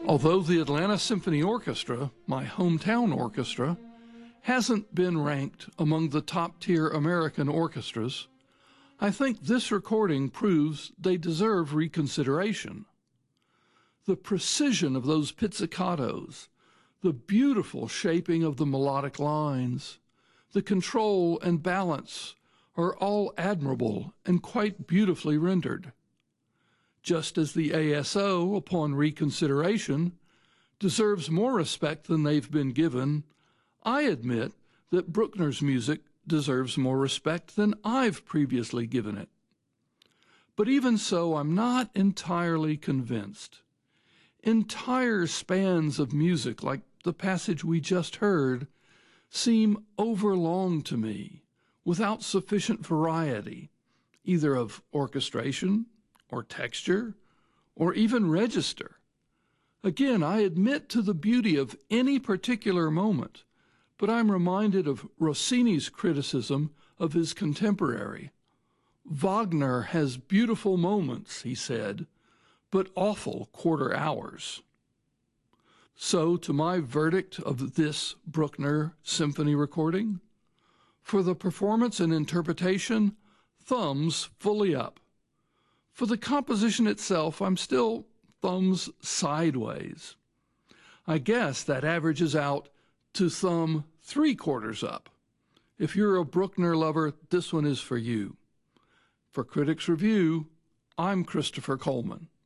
Although the Atlanta Symphony Orchestra, my hometown orchestra, hasn't been ranked among the top-tier American orchestras, I think this recording proves they deserve reconsideration. The precision of those pizzicatos, the beautiful shaping of the melodic lines, the control and balance are all admirable and quite beautifully rendered. Just as the ASO, upon reconsideration, deserves more respect than they've been given, I admit that Bruckner's music deserves more respect than I've previously given it. But even so, I'm not entirely convinced. Entire spans of music, like the passage we just heard, seem overlong to me, without sufficient variety, either of orchestration or texture or even register. Again, I admit to the beauty of any particular moment, but I'm reminded of Rossini's criticism of his contemporary. Wagner has beautiful moments, he said, but awful quarter hours. So to my verdict of this Bruckner symphony recording, for the performance and interpretation, thumbs fully up. For the composition itself, I'm still thumbs sideways. I guess that averages out to thumb 3/4 up. If you're a Bruckner lover, this one is for you. For Critics Review, I'm Christopher Coleman.